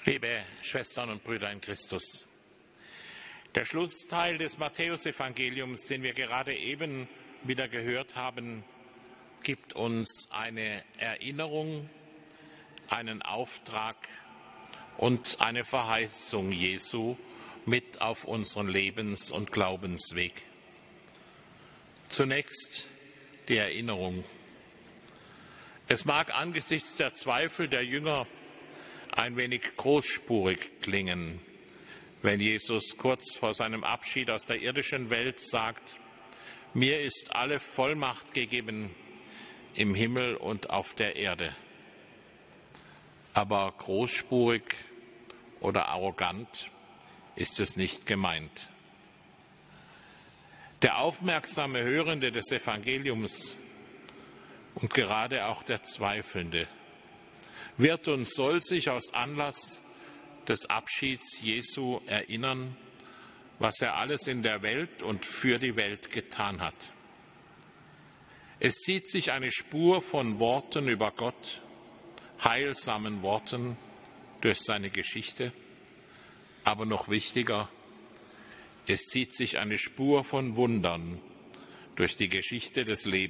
Liebe Schwestern und Brüder in Christus, der Schlussteil des Matthäusevangeliums, den wir gerade eben wieder gehört haben, gibt uns eine Erinnerung, einen Auftrag und eine Verheißung Jesu mit auf unseren Lebens- und Glaubensweg. Zunächst die Erinnerung. Es mag angesichts der Zweifel der Jünger ein wenig großspurig klingen, wenn Jesus kurz vor seinem Abschied aus der irdischen Welt sagt: Mir ist alle Vollmacht gegeben im Himmel und auf der Erde. Aber großspurig oder arrogant ist es nicht gemeint. Der aufmerksame Hörende des Evangeliums und gerade auch der Zweifelnde wird und soll sich aus Anlass des Abschieds Jesu erinnern, was er alles in der Welt und für die Welt getan hat. Es zieht sich eine Spur von Worten über Gott, heilsamen Worten durch seine Geschichte, aber noch wichtiger, es zieht sich eine Spur von Wundern durch die Geschichte des Lebens